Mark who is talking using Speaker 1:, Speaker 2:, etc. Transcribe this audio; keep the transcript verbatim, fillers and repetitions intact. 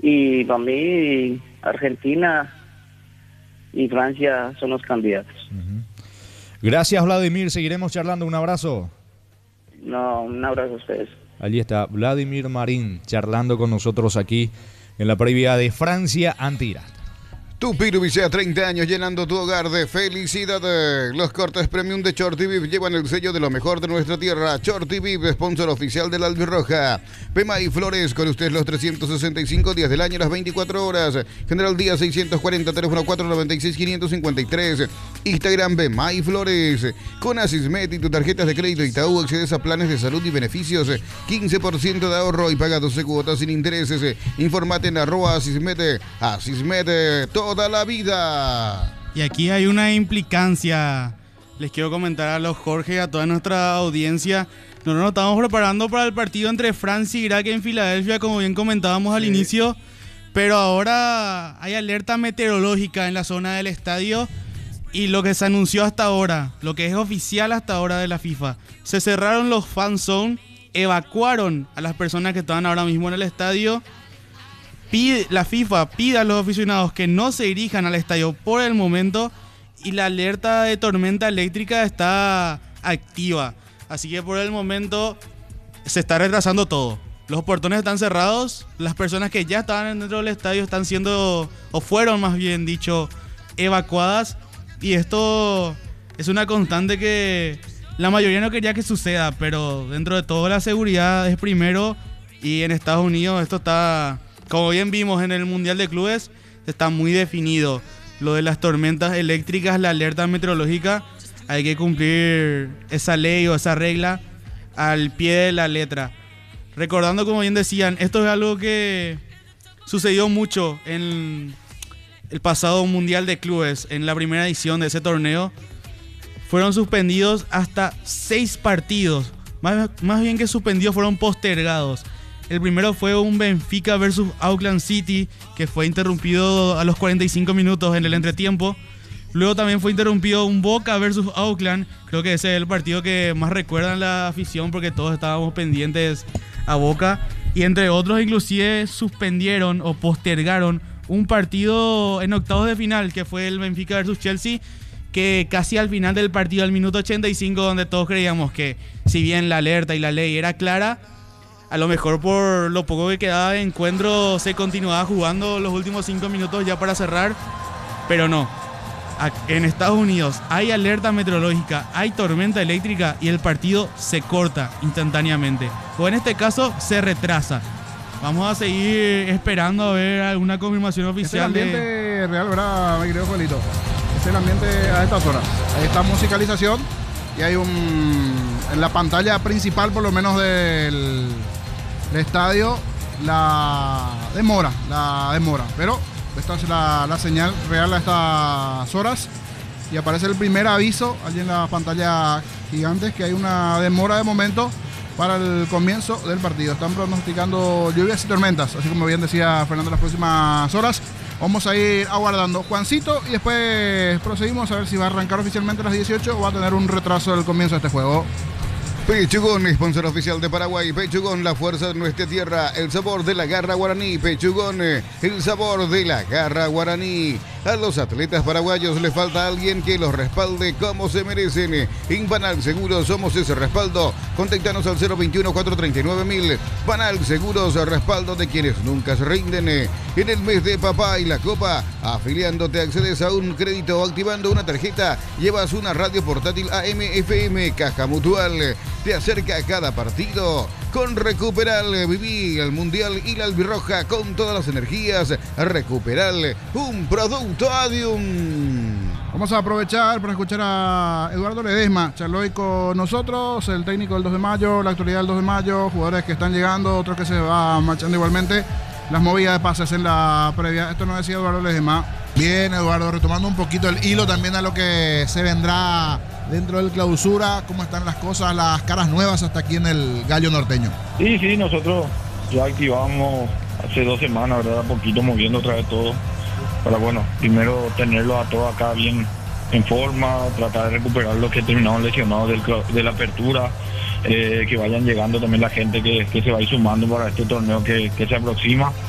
Speaker 1: Y para mí, Argentina y Francia son los candidatos.
Speaker 2: Uh-huh. Gracias, Vladimir. Seguiremos charlando. Un abrazo.
Speaker 1: No, un abrazo a ustedes.
Speaker 2: Allí está Vladimir Marín charlando con nosotros aquí en la previa de Francia ante Irak.
Speaker 3: Tupirubi sea treinta años llenando tu hogar de felicidad. Los cortes premium de Chortibib llevan el sello de lo mejor de nuestra tierra. Chortibib, sponsor oficial de la Albirroja. Pema y Flores, con usted los trescientos sesenta y cinco días del año, las veinticuatro horas. General Díaz seiscientos cuarenta, teléfono cuatro noventa y seis, quinientos cincuenta y tres. Instagram Pema y Flores. Con Asismet y tus tarjetas de crédito Itaú accedes a planes de salud y beneficios. quince por ciento de ahorro y paga doce cuotas sin intereses. Informate en arroba Asismet. Asismet, todo toda la vida.
Speaker 4: Y aquí hay una implicancia. Les quiero comentar a los Jorge y a toda nuestra audiencia. Nosotros nos estamos preparando para el partido entre Francia y Irak en Filadelfia, como bien comentábamos al sí. inicio. Pero ahora hay alerta meteorológica en la zona del estadio. Y lo que se anunció hasta ahora, lo que es oficial hasta ahora de la FIFA, se cerraron los fan zone, evacuaron a las personas que estaban ahora mismo en el estadio. Pide, la FIFA pide a los aficionados que no se dirijan al estadio por el momento y la alerta de tormenta eléctrica está activa. Así que por el momento se está retrasando todo. Los portones están cerrados, las personas que ya estaban dentro del estadio están siendo, o fueron más bien dicho, evacuadas. Y esto es una constante que la mayoría no quería que suceda, pero dentro de todo la seguridad es primero y en Estados Unidos esto está... Como bien vimos en el Mundial de Clubes, está muy definido. Lo de las tormentas eléctricas, la alerta meteorológica, hay que cumplir esa ley o esa regla al pie de la letra. Recordando, como bien decían, esto es algo que sucedió mucho en el pasado Mundial de Clubes, en la primera edición de ese torneo. Fueron suspendidos hasta seis partidos. Más, más bien que suspendidos, fueron postergados. El primero fue un Benfica versus Auckland City, que fue interrumpido a los cuarenta y cinco minutos en el entretiempo. Luego también fue interrumpido un Boca versus Auckland. Creo que ese es el partido que más recuerdan la afición porque todos estábamos pendientes a Boca. Y entre otros inclusive suspendieron o postergaron un partido en octavos de final, que fue el Benfica versus Chelsea, que casi al final del partido, al minuto ochenta y cinco, donde todos creíamos que si bien la alerta y la ley era clara, a lo mejor por lo poco que quedaba de encuentro se continuaba jugando los últimos cinco minutos ya para cerrar, pero no. En Estados Unidos hay alerta meteorológica, hay tormenta eléctrica y el partido se corta instantáneamente. O en este caso se retrasa. Vamos a seguir esperando a ver alguna confirmación oficial.
Speaker 5: Es el ambiente
Speaker 4: de...
Speaker 5: real, ¿verdad, mi querido Juelito? Es el ambiente a estas horas. Ahí está musicalización y hay un... en la pantalla principal, por lo menos del... el estadio, la demora, la demora, pero esta es la, la señal real a estas horas y aparece el primer aviso allí en la pantalla gigante que hay una demora de momento para el comienzo del partido. Están pronosticando lluvias y tormentas, así como bien decía Fernando, las próximas horas. Vamos a ir aguardando Juancito y después proseguimos a ver si va a arrancar oficialmente a las dieciocho o va a tener un retraso del comienzo de este juego.
Speaker 3: Pechugón, sponsor oficial de Paraguay. Pechugón, la fuerza de nuestra tierra, el sabor de la garra guaraní. Pechugón, el sabor de la garra guaraní. A los atletas paraguayos les falta alguien que los respalde como se merecen. En Banal Seguros somos ese respaldo. Contáctanos al cero veintiuno, cuatrocientos treinta y nueve mil. Banal Seguros, respaldo de quienes nunca se rinden. En el mes de papá y la copa, afiliándote accedes a un crédito o activando una tarjeta. Llevas una radio portátil A M F M, Caja Mutual. Te acerca a cada partido. Con Recuperal, viví el Mundial y la Albirroja con todas las energías. Recuperal, un producto Adium.
Speaker 5: Vamos a aprovechar para escuchar a Eduardo Ledesma. Charló hoy con nosotros, el técnico del dos de mayo, la actualidad del dos de mayo, jugadores que están llegando, otros que se van marchando igualmente. Las movidas de pases en la previa. Esto nos decía Eduardo Ledesma.
Speaker 6: Bien, Eduardo, retomando un poquito el hilo también a lo que se vendrá dentro del clausura, cómo están las cosas, las caras nuevas hasta aquí en el Gallo Norteño.
Speaker 7: Sí, sí, nosotros ya activamos hace dos semanas, ¿verdad? Un poquito moviendo otra vez todo. Para, bueno, primero tenerlo a todos acá bien en forma, tratar de recuperar los que terminaron lesionados del, de la apertura, eh, que vayan llegando también la gente que, que se va a ir sumando para este torneo que, que se aproxima.